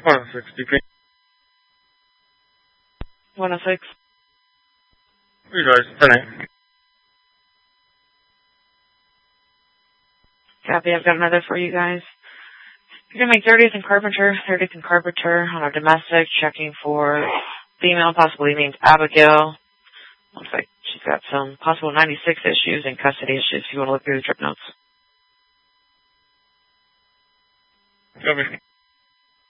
106 DP. 106. You guys, 10-8. Copy, I've got another for you guys. You're going to make 30th and Carpenter on a domestic, checking for female, possibly named Abigail. Looks like she's got some possible 96 issues and custody issues if you want to look through the trip notes. Copy.